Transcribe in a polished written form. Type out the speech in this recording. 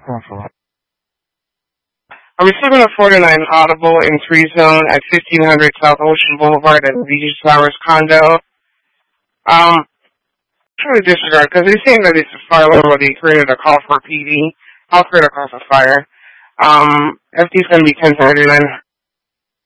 I'm receiving a 49 audible in 3 zone at 1500 South Ocean Boulevard at the Beach Flowers condo. Truly disregard, because they're saying that it's a fire already created a call for PD. I'll create a call for fire. FD is going to be 1039